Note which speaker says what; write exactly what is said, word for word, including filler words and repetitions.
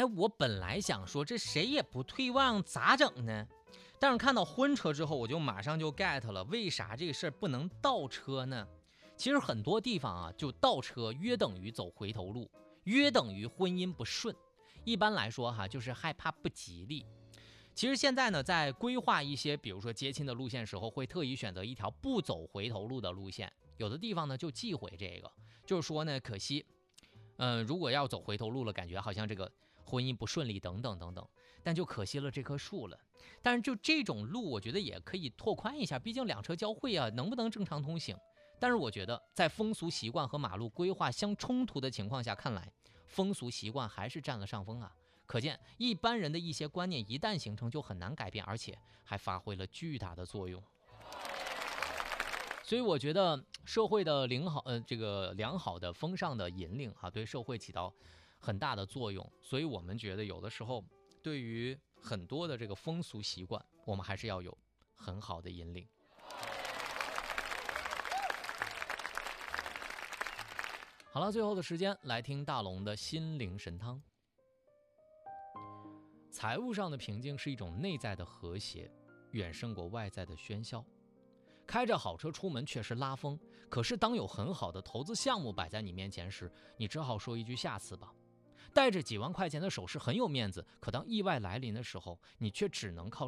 Speaker 1: 我本来想说这谁也不退让咋整呢？但是看到婚车之后，我就马上就 get 了，为啥这个事儿不能倒车呢？其实很多地方啊，就倒车约等于走回头路，约等于婚姻不顺。一般来说哈，就是害怕不吉利。其实现在呢，在规划一些比如说接亲的路线时候，会特意选择一条不走回头路的路线。有的地方呢就忌讳这个，就是说呢，可惜，嗯、呃，如果要走回头路了，感觉好像这个婚姻不顺利等等等等，但就可惜了这棵树了。但是就这种路，我觉得也可以拓宽一下，毕竟两车交汇啊，能不能正常通行？但是我觉得，在风俗习惯和马路规划相冲突的情况下，看来风俗习惯还是占了上风啊。可见，一般人的一些观念一旦形成，就很难改变，而且还发挥了巨大的作用。所以我觉得社会的良好，呃，这个良好的风尚的引领啊，对社会起到很大的作用。所以我们觉得有的时候，对于很多的这个风俗习惯，我们还是要有很好的引领。好了，最后的时间来听大龙的心灵神汤。财务上的平静是一种内在的和谐，远胜过外在的喧嚣。开着好车出门确实拉风，可是当有很好的投资项目摆在你面前时，你只好说一句下次吧。带着几万块钱的首饰很有面子，可当意外来临的时候，你却只能靠